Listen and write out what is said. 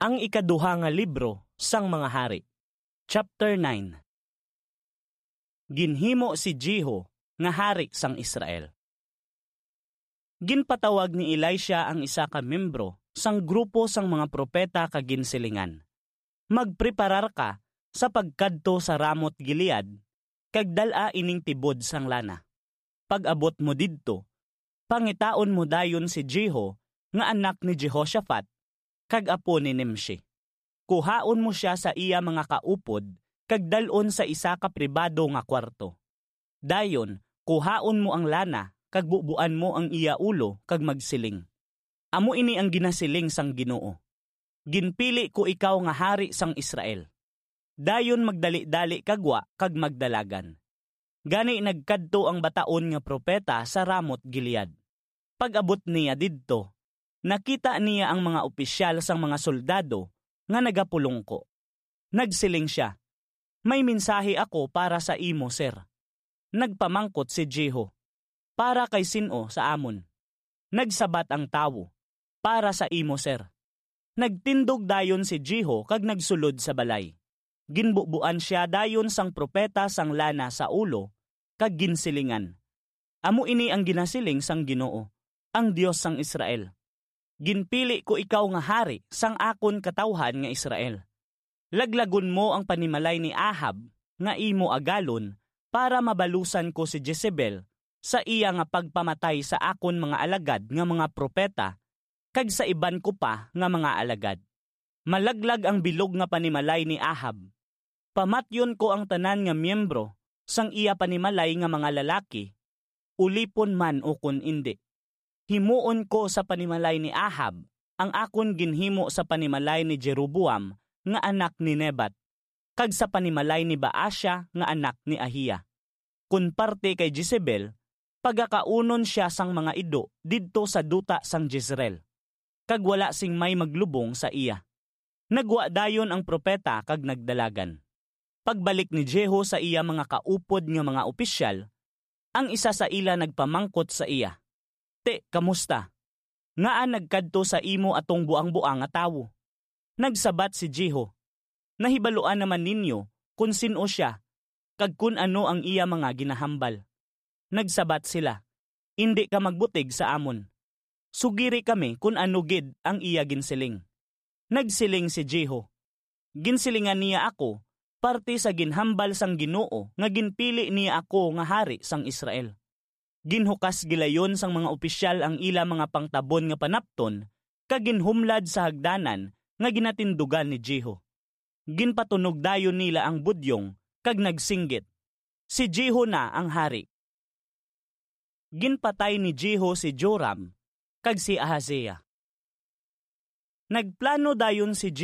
Ang ikaduha nga libro sang mga hari. Chapter 9. Ginhimo si Jeho nga hari sang Israel. Ginpatawag ni Elisha ang isa ka membro sang grupo sang mga propeta kaginsilingan. Magpreparar ka sa pagkadto sa Ramot Gilead, kag dala ining tibod sang lana. Pag-abot mo didto, pangitaon mo dayon si Jeho nga anak ni Jehoshaphat, kag apo ni Nimshi. Kuhaon mo siya sa iya mga kaupod, kag dalon sa isa ka pribado nga kwarto. Dayon, kuhaon mo ang lana, kag bubuan mo ang iya ulo, kag magsiling. Amo ini ang ginasiling sang Ginoo. Ginpili ko ikaw nga hari sang Israel. Dayon magdali-dali kagwa, kag magdalagan. Gani nagkadto ang bataon nga propeta sa Ramot Gilead. Pag-abot niya didto, nakita niya ang mga opisyal sang mga soldado nga nagapulongko. Nagsiling siya, "May mensahe ako para sa imo, sir." Nagpamangkot si Jeho, "Para kay sino sa amon?" Nagsabat ang tawo, "Para sa imo, sir." Nagtindog dayon si Jeho kag nagsulod sa balay. Ginbubuan siya dayon sang propeta sang lana sa ulo kag ginsilingan, "Amo ini ang ginasiling sang Ginoo, ang Dios sang Israel. Ginpili ko ikaw nga hari sang akon katawhan nga Israel. Laglagon mo ang panimalay ni Ahab nga imo agalon para mabalusan ko si Jezebel sa iya nga pagpamatay sa akon mga alagad nga mga propeta kag sa iban ko pa nga mga alagad. Malaglag ang bilog nga panimalay ni Ahab. Pamatyon ko ang tanan nga miyembro sang iya panimalay nga mga lalaki, ulipon man o kun indi. Himuon ko sa panimalay ni Ahab ang akon ginhimo sa panimalay ni Jeroboam nga anak ni Nebat, kag sa panimalay ni Baasha nga anak ni Ahiya. Kun parte kay Jezebel, pagakaunon siya sang mga ido didto sa duta sang Jezreel, kag wala sing may maglubong sa iya. Nagwa dayon ang propeta kag nagdalagan. Pagbalik ni Jeho sa iya mga kaupod nga mga opisyal, ang isa sa ila nagpamangkot sa iya, "Te, kamusta? Ngaan nagkadto sa imo atong buang-buang nga tawo?" Nagsabat si Jeho, "Nahibaluan naman ninyo kung sino siya, kag kun ano ang iya mga ginahambal." Nagsabat sila, "Indi ka magbutig sa amon. Sugiri kami kung ano gid ang iya ginsiling." Nagsiling si Jeho, "Ginsilingan niya ako, parte sa ginhambal sang Ginoo nga ginpili niya ako nga hari sang Israel." Ginhukas gilayon sang mga opisyal ang ila mga pangtabon nga panapton, kag ginhumlad sa hagdanan nga ginatindugan ni Jeho. Ginpatunog dayon nila ang budyong, kag nagsinggit, "Si Jeho na ang hari." Ginpatay ni Jeho si Joram, kag si Ahaziah. Nagplano dayon si Jeho